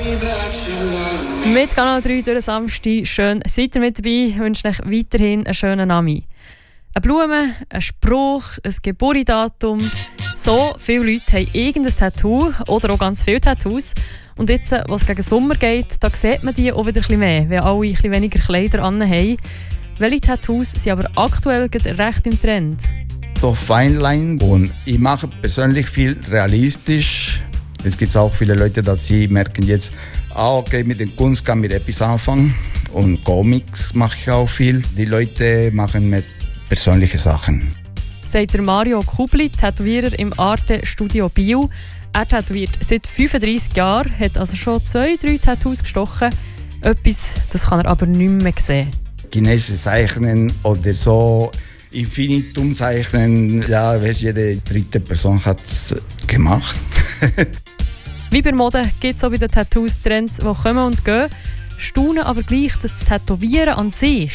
Mit Kanal 3 durch den Samstag. Schön, seid ihr mit dabei. Ich wünsche euch weiterhin einen schönen Namen. Eine Blume, ein Spruch, ein Geburtsdatum. So viele Leute haben irgendein Tattoo oder auch ganz viele Tattoos. Und jetzt, was gegen Sommer geht, da sieht man die auch wieder ein bisschen mehr, wenn alle ein bisschen weniger Kleider anhaben. Welche Tattoos sind aber aktuell recht im Trend? So Feinline, und ich mache persönlich viel realistisch. Es gibt auch viele Leute, dass sie merken jetzt, okay, mit der Kunst kann ich etwas anfangen. Und Comics mache ich auch viel. Die Leute machen mit persönlichen Sachen. Sagt der Mario Kubli, Tätowierer im Arte Studio Bio. Er tätowiert seit 35 Jahren, hat also schon 2-3 Tattoos gestochen. Etwas, das kann er aber nicht mehr sehen. Chinesische Zeichnen oder so Infinitum zeichnen, ja, jede dritte Person hat es gemacht. Wie bei Mode gibt es auch bei den Tattoos Trends, die kommen und gehen. Staunen aber gleich, dass das Tätowieren an sich